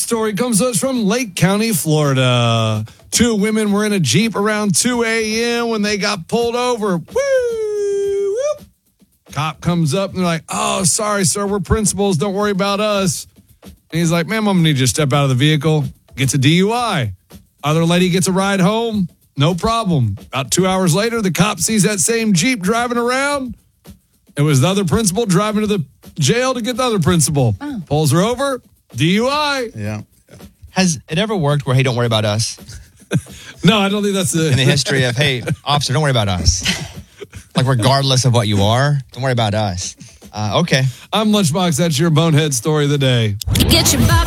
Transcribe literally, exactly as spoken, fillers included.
story comes to us from Lake County, Florida. Two women were in a Jeep around two a.m. when they got pulled over. Woo! Whoop. Cop comes up and they're like, oh, sorry, sir, we're principals. Don't worry about us. And he's like, ma'am, I'm going to need you to step out of the vehicle. Gets a D U I. Other lady gets a ride home. No problem. About two hours later, the cop sees that same Jeep driving around. It was the other principal driving to the jail to get the other principal. Oh. Pulls her over. D U I. Yeah. Has it ever worked where, hey, don't worry about us? No, I don't think that's the... In the history of, hey, officer, don't worry about us. Like, regardless of what you are, don't worry about us. Uh, okay. I'm Lunchbox. That's your bonehead story of the day. Get your